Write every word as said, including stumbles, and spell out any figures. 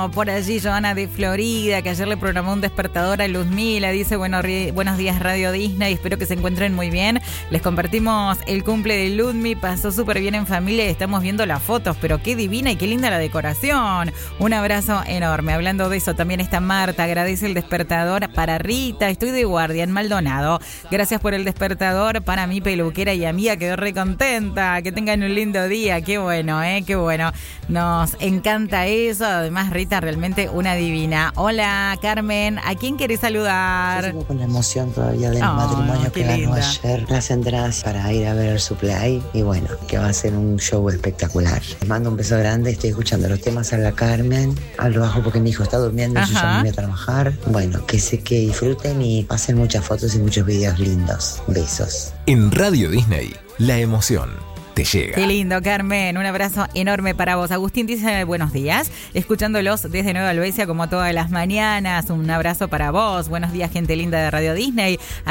Por allí Joana de Florida, que ayer le programó un despertador a Luzmila, dice bueno, ri- buenos días Radio Disney, espero que se encuentren muy bien. Les compartimos el cumple de Ludmi, pasó súper bien en familia y estamos viendo las fotos, pero qué divina y qué linda la decoración. Un abrazo enorme. Hablando de eso, también está Marta, agradece el despertador para Rita, estoy de guardia en Maldonado. Gracias por el despertador para mi peluquera y amiga, quedó re contenta. Que tengan un lindo día, qué bueno, eh, qué bueno. Nos encanta eso, además Rita realmente una divina. Hola, Carmen, ¿a quién querés saludar? Yo sigo con la emoción todavía del Oh, matrimonio que ganó linda. ayer. Las entradas para ir a ver el Supply y bueno, que va a ser un show espectacular. Les mando un beso grande, estoy escuchando los temas a la Carmen. Hablo bajo porque mi hijo está durmiendo y yo ya me voy a trabajar. Bueno, que sé que disfruten y pasen muchas fotos y muchos videos lindos. Besos. En Radio Disney, la emoción te llega. Qué lindo, Carmen. Un abrazo enorme para vos. Agustín dice buenos días, escuchándolos desde Nueva Albesia como todas las mañanas. Un abrazo para vos. Buenos días, gente linda de Radio Disney.